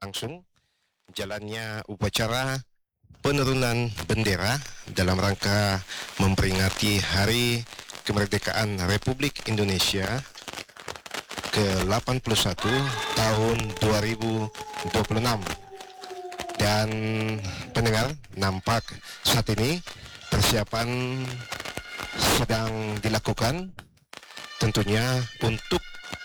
langsung jalannya upacara penurunan bendera dalam rangka memperingati Hari Kemerdekaan Republik Indonesia ke-81 tahun 2026. Dan pendengar, nampak saat ini persiapan sedang dilakukan tentunya untuk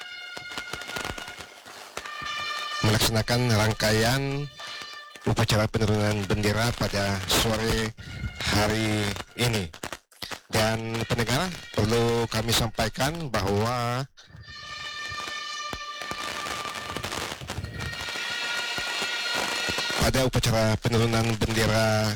melaksanakan rangkaian upacara penurunan bendera pada sore hari ini. Dan pendengar, perlu kami sampaikan bahwa pada upacara penurunan bendera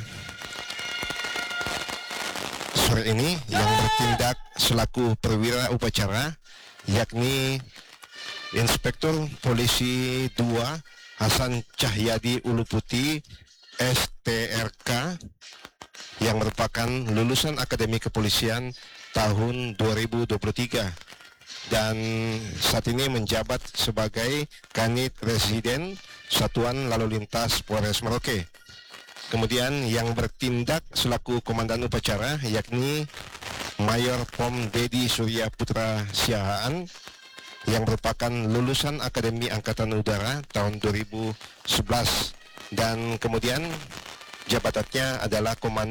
sore ini yang bertindak selaku perwira upacara yakni Inspektur Polisi 2 Hasan Cahyadi Uluputi STRK yang merupakan lulusan Akademi Kepolisian tahun 2023 dan saat ini menjabat sebagai Kanit Residen Satuan Lalu Lintas Polres Merauke. Kemudian yang bertindak selaku Komandan Upacara yakni Mayor Pom Dedi Surya Putra Siahaan yang merupakan lulusan Akademi Angkatan Udara tahun 2011 dan kemudian jabatannya adalah Komandan